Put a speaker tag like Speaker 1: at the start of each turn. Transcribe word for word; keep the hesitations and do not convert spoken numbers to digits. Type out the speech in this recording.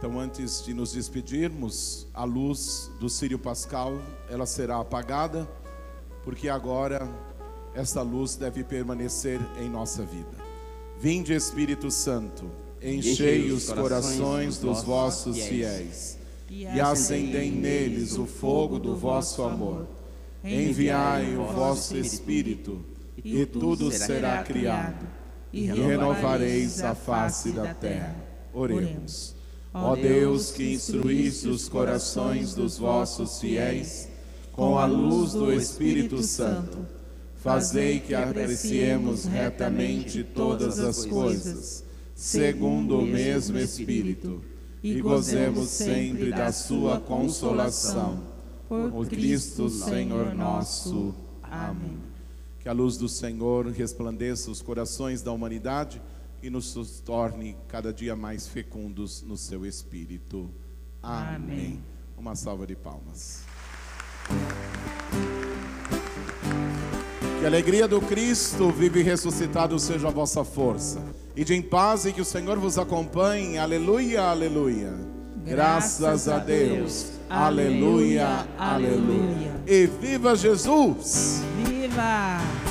Speaker 1: Então, antes de nos despedirmos, a luz do Círio Pascal, ela será apagada, porque agora essa luz deve permanecer em nossa vida. Vinde, Espírito Santo, enchei os corações dos vossos fiéis e acendei neles o fogo do vosso amor. Enviai o vosso Espírito, e tudo será criado, e renovareis a face da terra. Oremos. Ó Deus, que instruís os corações dos vossos fiéis com a luz do Espírito Santo, fazei que apreciemos retamente todas as coisas, segundo o mesmo Espírito, e gozemos sempre da sua consolação. Por Cristo Senhor nosso. Amém. Que a luz do Senhor resplandeça os corações da humanidade e nos torne cada dia mais fecundos no seu Espírito. Amém. Amém. Uma salva de palmas. Que a alegria do Cristo vivo e ressuscitado seja a vossa força. E de em paz e que o Senhor vos acompanhe. Aleluia, aleluia. Graças a Deus. Aleluia, aleluia. E viva Jesus!
Speaker 2: Viva!